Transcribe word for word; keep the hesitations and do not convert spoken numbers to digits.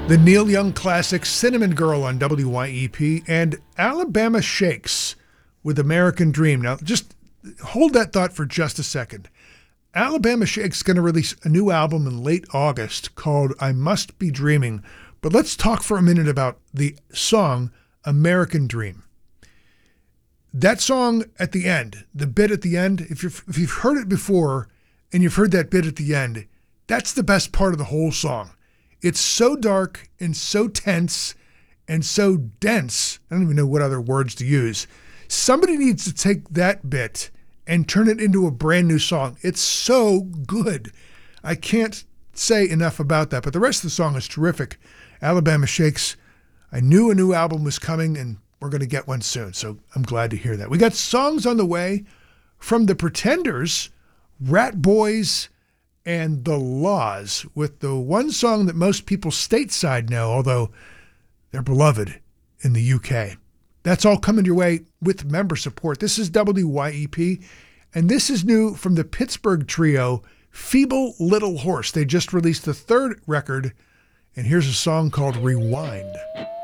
The Neil Young classic Cinnamon Girl on W Y E P and Alabama Shakes with American Dream. Now, just hold that thought for just a second. Alabama Shakes is going to release a new album in late August called I Must Be Dreaming. But let's talk for a minute about the song American Dream. That song at the end, the bit at the end, if you've, if you've heard it before and you've heard that bit at the end, that's the best part of the whole song. It's so dark and so tense and so dense. I don't even know what other words to use. Somebody needs to take that bit and turn it into a brand new song. It's so good. I can't say enough about that, but the rest of the song is terrific. Alabama Shakes. I knew a new album was coming and we're going to get one soon, so I'm glad to hear that. We got songs on the way from The Pretenders, Rat Boys, and The Laws, with the one song that most people stateside know, although they're beloved in the U K. That's all coming your way with member support. This is W Y E P, and this is new from the Pittsburgh trio, Feeble Little Horse. They just released the third record, and here's a song called Rewind.